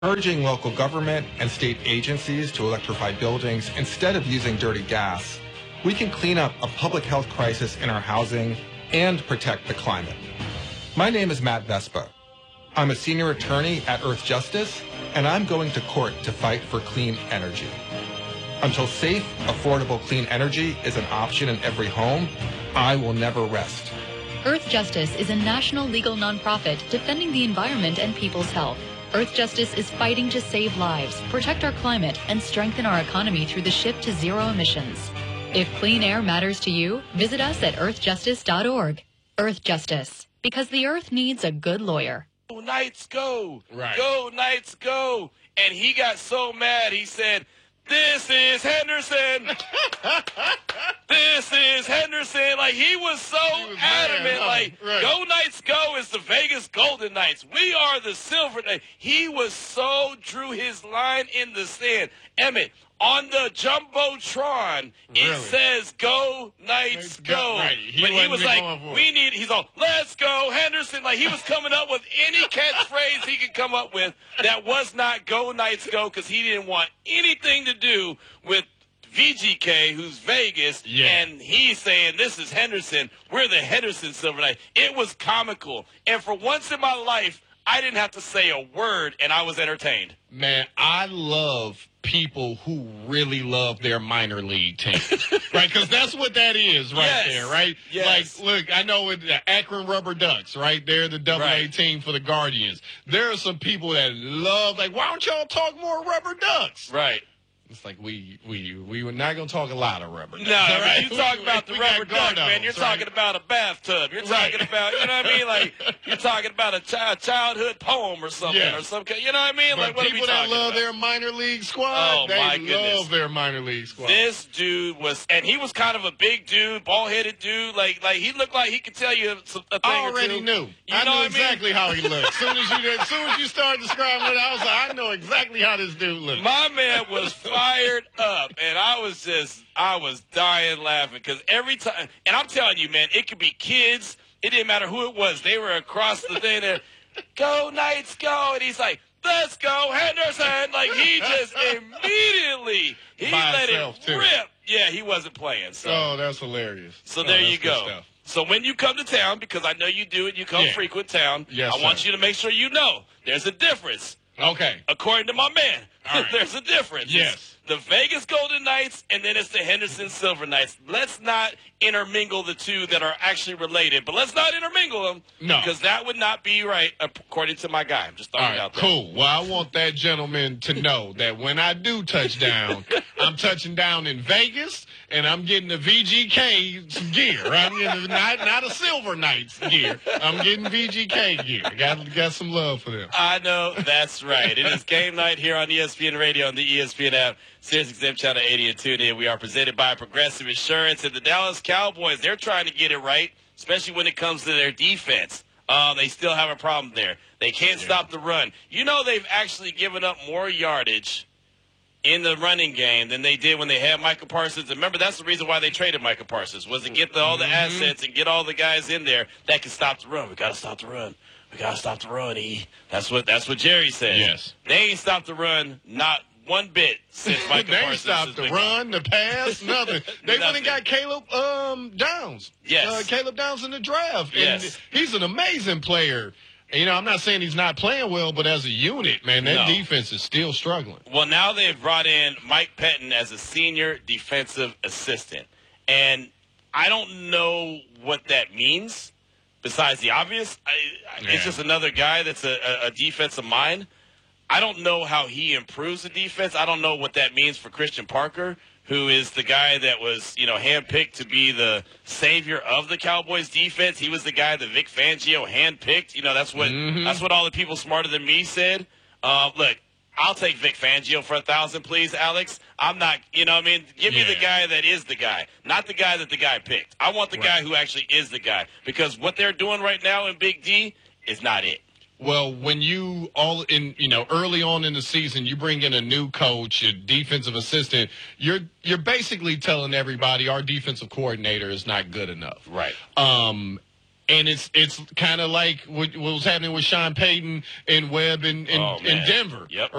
urging local government and state agencies to electrify buildings instead of using dirty gas, we can clean up a public health crisis in our housing and protect the climate. My name is Matt Vespa. I'm a senior attorney at Earth Justice, and I'm going to court to fight for clean energy. Until safe, affordable clean energy is an option in every home, I will never rest. Earth Justice is a national legal nonprofit defending the environment and people's health. Earth Justice is fighting to save lives, protect our climate, and strengthen our economy through the shift to zero emissions. If clean air matters to you, visit us at earthjustice.org. Earth Justice, because the earth needs a good lawyer. Go Knights, go! Right. Go Knights, go! And he got so mad, he said, "This is Henderson! This is Henderson!" Like, he was so adamant. Like, right. Go Knights, go is the Vegas Golden Knights. We are the Silver Knights. He was so drew his line in the sand. Emmett, on the Jumbotron, Really? it says, "Go Knights, go." Right. But he was like, going for "We it. need," he's all, "Let's go, Henderson." Like, he was coming up with any catchphrase he could come up with that was not "Go Knights, go," because he didn't want anything to do with VGK, who's Vegas, Yeah. and he's saying, "This is Henderson. We're the Henderson Silver Knights." It was comical. And for once in my life, I didn't have to say a word, and I was entertained. Man, I love people who really love their minor league team, right? Because that's what that is right Yes. there, right? Yes. Like, look, I know with the Akron Rubber Ducks, right? They're the AA Right. team for the Guardians. There are some people that love, like, why don't y'all talk more Rubber Ducks? Right. It's like we were not going to talk a lot of Rubber Ducks. No, all right? you talk about the We got rubber duck, man. Gardos, You're right? talking about a bathtub. You're Right. talking about, you know what I mean? Like, you're talking about a childhood poem or something, Yeah. or some, you know what I mean? But Like, what are we people that talking love about? their minor league squad, Oh, they my goodness. love their minor league squad. This dude was, and he was kind of a big dude, bald-headed dude. Like he looked like he could tell you a thing I or already two. knew. You I know knew what exactly how he looked. As soon as you started describing it, I was like, I know exactly how this dude looked. My man was fired up, and I was dying laughing because every time, and I'm telling you, man, it could be kids. It didn't matter who it was. They were across the thing there. "Go Knights, go!" And he's like, "Let's go, Henderson!" Like, he just immediately By let himself, it too. rip. Yeah, he wasn't playing. So, Oh, that's hilarious. so Oh, there that's you good go. stuff. So when you come to town, because I know you do it, you come Yeah. frequent town. Yes, I want sir. you to make sure you know there's a difference. Okay. According to my man, All right. there's a difference. Yes. It's the Vegas Golden Knights, and then it's the Henderson Silver Knights. Let's not intermingle the two that are actually related, but let's not intermingle them. No. Because that would not be right, according to my guy. I'm just All throwing it right, out there. cool. Well, I want that gentleman to know that when I do touch down, I'm touching down in Vegas, and I'm getting the VGK gear. I'm getting not a Silver Knights gear. I'm getting VGK gear. Got some love for them. I know that's right. It is game night here on ESPN Radio and the ESPN app, Sirius XM Channel 80 and tune in. We are presented by Progressive Insurance, and the Dallas Cowboys, they're trying to get it right, especially when it comes to their defense. They still have a problem there. They can't stop the run. You know, they've actually given up more yardage in the running game than they did when they had Micah Parsons. And remember, that's the reason why they traded Micah Parsons, was to get all the assets and get all the guys in there that can stop the run. We got to stop the run. We got to stop the run, E. That's what Jerry said. Yes. They ain't stopped the run, not one bit, since Micah They ain't Parsons. stopped has the been run, the pass, nothing. They went Nothing. and got Caleb Downs. Yes. Caleb Downs in the draft. And Yes. he's an amazing player. And, you know, I'm not saying he's not playing well, but as a unit, man, that No. defense is still struggling. Well, now they've brought in Mike Pettin as a senior defensive assistant. And I don't know what that means besides the obvious. Yeah. It's just another guy that's a defensive mind. I don't know how he improves the defense. I don't know what that means for Christian Parker, who is the guy that was, handpicked to be the savior of the Cowboys defense. He was the guy that Vic Fangio handpicked. That's what all the people smarter than me said. Look, I'll take Vic Fangio for 1,000, please, Alex. I'm not, Give me the guy that is the guy, not the guy that the guy picked. I want the guy who actually is the guy, because what they're doing right now in Big D is not it. Well, when you early on in the season, you bring in a new coach, a defensive assistant, you're basically telling everybody our defensive coordinator is not good enough. Right. And it's kind of like what was happening with Sean Payton and Webb in Denver. Yep.